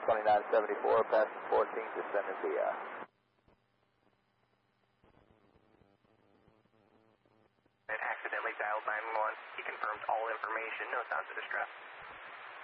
2974, passing 14, descending via. And accidentally dialed 911. He confirmed all information, no signs of distress.